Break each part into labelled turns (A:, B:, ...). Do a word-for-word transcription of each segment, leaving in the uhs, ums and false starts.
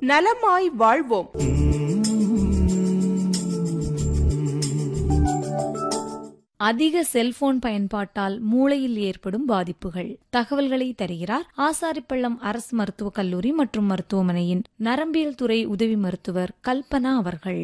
A: நலமாய் வாழ்வோம்.
B: அதிக செல்போன் பயன்பாட்டால் மூளையில் ஏற்படும் பாதிப்புகள் தகவல்களை தருகிறார் ஆசாரிப்பள்ளம் அரசு மருத்துவக் கல்லூரி மற்றும் மருத்துவமனையின் நரம்பியல் துறை உதவி மருத்துவர் கல்பனா அவர்கள்.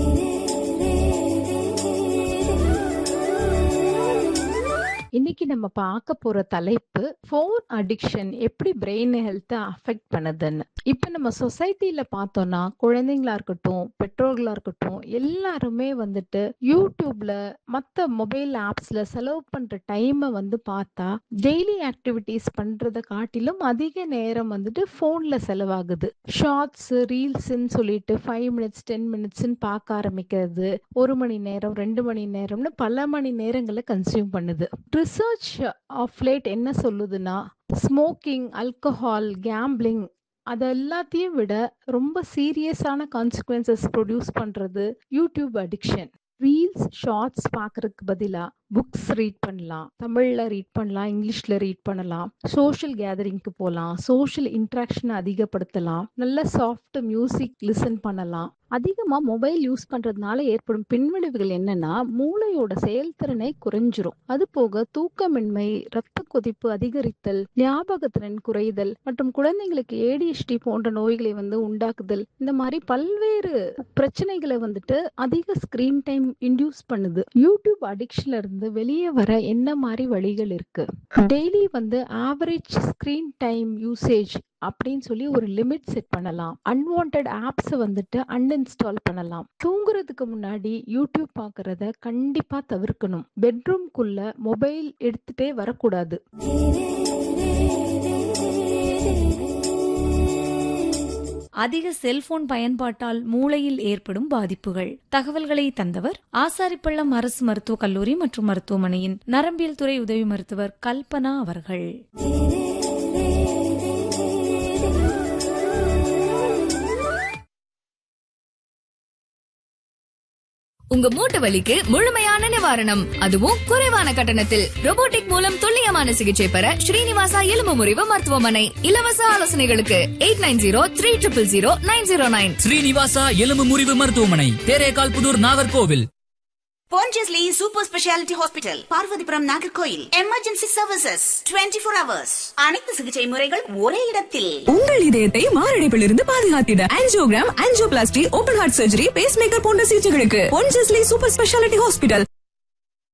C: இன்னைக்கு நம்ம பார்க்க போற தலைப்பு போன் அடிக்ஷன் எப்படி பிரெயின் ஹெல்த் அஃபெக்ட் பண்ணுதுன்னு. இப்ப நம்ம சொசைட்டில பார்த்தோம்னா குழந்தைங்களா இருக்கட்டும், பெற்றோர்களா இருக்கட்டும், எல்லாருமே வந்துட்டு யூடியூப்ல மத்த மொபைல் ஆப்ஸ்ல செலவு பண்ற டைமை வந்து பார்த்தா டெய்லி ஆக்டிவிட்டிஸ் பண்றதை காட்டிலும் அதிக நேரம் வந்துட்டு போன்ல செலவாகுது. ஷார்ட்ஸ், ரீல்ஸ்ன்னு சொல்லிட்டு ஃபைவ் மினிட்ஸ் டென் மினிட்ஸ்ன்னு பார்க்க ஆரம்பிக்கிறது, ஒரு மணி நேரம் ரெண்டு மணி நேரம்னு பல மணி நேரங்களை கன்சியூம் பண்ணுது. ரிசர்ச் ஆஃப் லேட் என்ன சொல்லுதுன்னா, ஸ்மோக்கிங், ஆல்கஹால், கேம்பிளிங் அது எல்லாத்தையும் விட ரொம்ப சீரியஸான கான்சிக்வன்சஸ் ப்ரொடியூஸ் பண்றது யூடியூப் அடிக்ஷன். ரீல்ஸ், ஷார்ட்ஸ் பார்க்கறதுக்கு பதிலா புக்ஸ் ரீட் பண்ணலாம், தமிழ்ல ரீட் பண்ணலாம், இங்கிலீஷ்ல ரீட் பண்ணலாம், சோஷியல் கேதரிங்க்கு போகலாம், சோஷியல் இன்ட்ராக்ஷன் அதிகப்படுத்தலாம், நல்ல சாஃப்ட் மியூசிக் லிசன் பண்ணலாம். அதிகமா மொபைல் யூஸ் பண்றதுனால ஏற்படும் பின்விளைவுகள் என்னன்னா, மூளையோட செயல்திறனை குறைஞ்சிரும். அது போக தூக்கமின்மை, ரத்த கொதிப்பு அதிகரித்தல், ஞாபகத்திறன் குறைதல் மற்றும் குழந்தைங்களுக்கு ஏடிஎச்டி போன்ற நோய்களை வந்து உண்டாக்குதல், இந்த மாதிரி பல்வேறு பிரச்சனைகளை வந்துட்டு அதிக ஸ்கிரீன் டைம் இன்டியூஸ் பண்ணுது. யூடியூப் அடிக்ஷன்ல இருந்து வெளியே வர என்ன மாதிரி வழிகள் இருக்கு? டெய்லி வந்து ஆவரேஜ் ஸ்கிரீன் டைம் யூசேஜ் அப்படின்னு சொல்லி ஒரு லிமிட் செட் பண்ணலாம். அன்வான்ட் ஆப்ஸ் வந்துட்டு அன்இன்ஸ்டால் பண்ணலாம். தூங்குறதுக்கு முன்னாடி யூடியூப் பார்க்கறத கண்டிப்பா தவிர்க்கணும். பெட்ரூம்குள்ள மொபைல் எடுத்துட்டே வரக்கூடாது.
B: அதிக செல்போன் பயன்பாட்டால் மூளையில் ஏற்படும் பாதிப்புகள் தகவல்களை தந்தவர் ஆசாரிப்பள்ளம் அரசு மருத்துவக் கல்லூரி மற்றும் மருத்துவமனையின் நரம்பியல் துறை உதவி மருத்துவர் கல்பனா அவர்கள்.
D: உங்க மூட்டு வலிக்கு முழுமையான நிவாரணம், அதுவும் குறைவான கட்டணத்தில். ரோபோட்டிக் மூலம் துல்லியமான சிகிச்சை பெற ஸ்ரீனிவாசா எலும்பு முறிவு மருத்துவமனை. இலவச ஆலோசனைகளுக்கு eight nine zero three triple zero nine zero nine.
E: Srinivasa எலும்பு முறிவு மருத்துவமனை, Therekal Pudur, Nagercoil.
F: Pondicherry Super Speciality Hospital, Parvathipuram, Nagercoil. Emergency services twenty four hours. அனைத்து சிகிச்சை முறைகள் ஒரே இடத்தில்.
G: உங்கள் இதயத்தை மாரடைப்பிலிருந்து பாதுகாத்திட angiogram, angioplasty, open heart surgery, base maker போன்ற சிகிச்சைகளுக்கு Pondicherry Super Speciality Hospital.